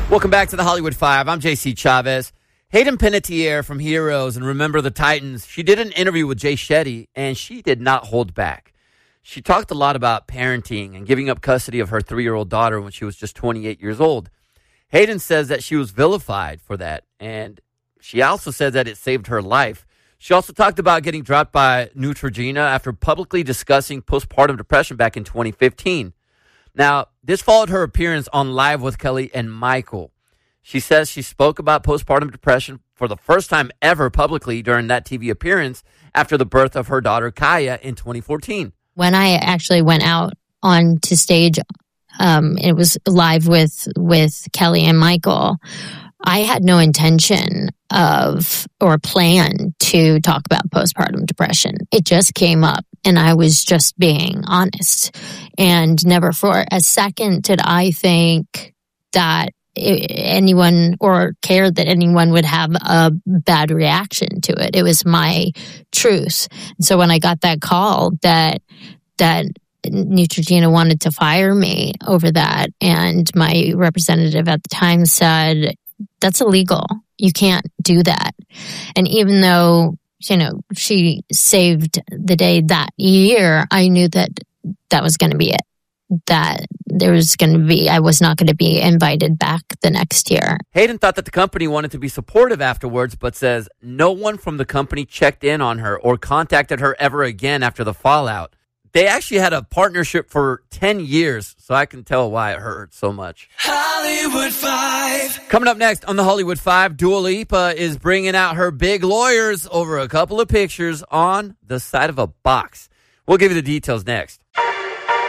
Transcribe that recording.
Welcome back to the Hollywood Five. I'm JC Chavez. Hayden Panettiere from Heroes and Remember the Titans. She did an interview with Jay Shetty, and she did not hold back. She talked a lot about parenting and giving up custody of her 3-year-old daughter when she was just 28 years old. Hayden says that she was vilified for that, and she also said that it saved her life. She also talked about getting dropped by Neutrogena after publicly discussing postpartum depression back in 2015. Now, this followed her appearance on Live with Kelly and Michael. She says she spoke about postpartum depression for the first time ever publicly during that TV appearance after the birth of her daughter, Kaya, in 2014. When I actually went out onto stage, it was live with Kelly and Michael. I had no intention of or plan to talk about postpartum depression. It just came up and I was just being honest, and never for a second did I think that anyone or care that anyone would have a bad reaction to it. It was my truth. And so when I got that call that Neutrogena wanted to fire me over that, and my representative at the time said, that's illegal. You can't do that. And even though, she saved the day that year, I knew that was going to be it. That I was not going to be invited back the next year. Hayden thought that the company wanted to be supportive afterwards, but says no one from the company checked in on her or contacted her ever again after the fallout. They actually had a partnership for 10 years, so I can tell why it hurt so much. Hollywood Five. Coming up next on the Hollywood Five, Dua Lipa is bringing out her big lawyers over a couple of pictures on the side of a box. We'll give you the details next.